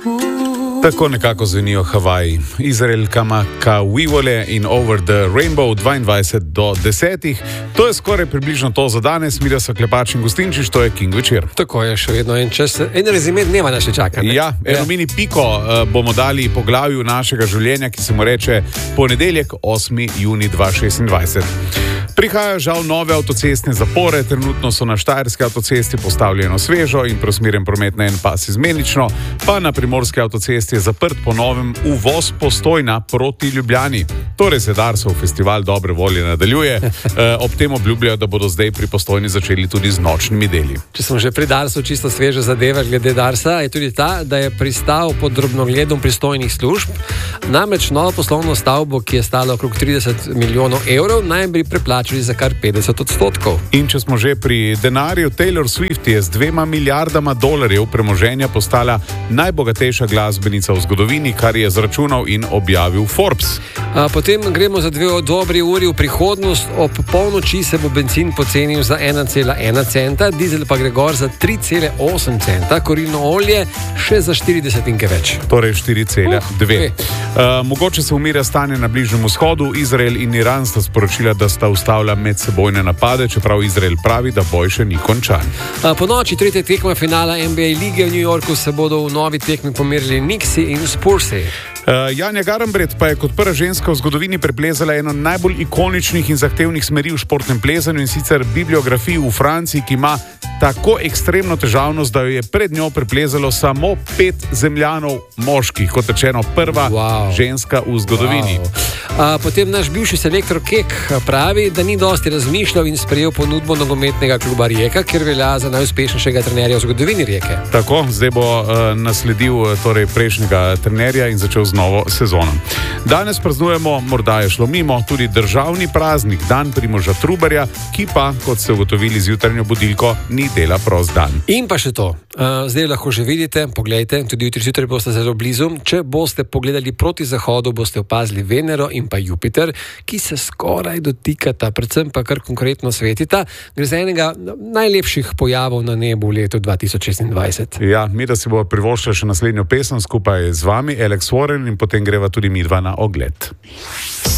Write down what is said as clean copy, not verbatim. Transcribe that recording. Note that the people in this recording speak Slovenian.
Tako nekako zvenijo Havaji. Izrael Kamakawivole in Over the Rainbow 22 do 10. To je skoraj približno to za danes. Mi da so Klepač in Gustinčič, to je King večer. Tako je, še vedno en čas. En rezime dneva nas še čaka. Ja, eno mini piko bomo dali poglavju našega življenja, ki se mu reče ponedeljek 8. juni 2026. Prihajajo žal nove avtocestne zapore, trenutno so na štajerski avtocesti postavljeno svežo in preusmerjen promet na en pas izmenično, pa na primorski avtocesti je zaprt po novem uvoz Postojna proti Ljubljani. Torej se Darsov festival dobre volje nadaljuje, ob tem obljubljajo, da bodo zdaj pri Postojni začeli tudi z nočnimi deli. Če smo že pri Darsu, čisto sveža zadeva glede Darsa, je tudi ta, da je pristal pod drobnogledom pristojnih služb. Namreč novo poslovno stavbo, ki je stala okrog 30 milijonov evrov, naj bi preplačali za kar 50%. In če smo že pri denarju, Taylor Swift je z 2 milijardama dolarjev premoženja postala najbogatejša glasbenica v zgodovini, kar je zračunal in objavil Forbes. Potem gremo za 2 dobri uri v prihodnost. Ob polnoči se bo bencin pocenil za 1,1 centa, dizel pa gre gor za 3,8 centa, kurilno olje še za 40 več. Torej 4,2. Mogoče se umirja stanje na Bližnjem vzhodu. Izrael in Iran sta sporočila, da sta ustavila medsebojne napade, čeprav Izrael pravi, da boj še ni končan. Po noči tretje tekme finala NBA lige v New Yorku se bodo v novi tekmi pomerili Knicksi in Spursi. Janja Garnbret pa je kot prva ženska v zgodovini preplezala eno najbolj ikoničnih in zahtevnih smeri v športnem plezanju, in sicer bibliografiji v Franciji, ki ima tako ekstremno težavnost, da jo je pred njo preplezalo samo 5 zemljanov moških, kot rečeno prva ženska v zgodovini. Potem naš bivši selektor Kek pravi, da ni dosti razmišljal in sprejel ponudbo nogometnega kluba Rijeka, ker velja za najuspešnejšega trenerja v zgodovini Rijeke. Tako, zdaj bo nasledil torej prejšnjega trenerja in začel z novo sezono. Danes praznujemo, morda je šlo mimo, tudi državni praznik, dan Primoža Trubarja, ki pa, kot ste ugotovili z jutranjo budilko, ni dela prost dan. In pa še to, zdaj lahko že vidite, poglejte, tudi jutri zjutraj boste zelo blizu. Če boste pogledali proti zahodu, boste opazili Venero in pa Jupiter, ki se skoraj dotikata, predvsem pa kar konkretno svetita. Gre za enega najlepših pojavov na nebu v letu 2026. Ja, mi da si bo privoščila še naslednjo pesem skupaj z vami, Alex Warren, in potem greva tudi midva na ogled.